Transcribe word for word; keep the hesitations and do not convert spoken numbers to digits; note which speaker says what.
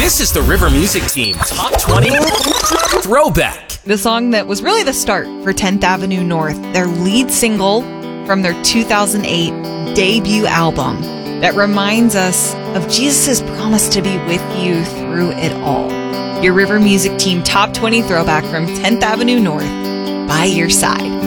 Speaker 1: This is the River Music Team Top twenty Throwback.
Speaker 2: The song that was really the start for tenth Avenue North, their lead single from their two thousand eight debut album that reminds us of Jesus' promise to be with you through it all. Your River Music Team Top twenty Throwback from tenth Avenue North, By Your Side.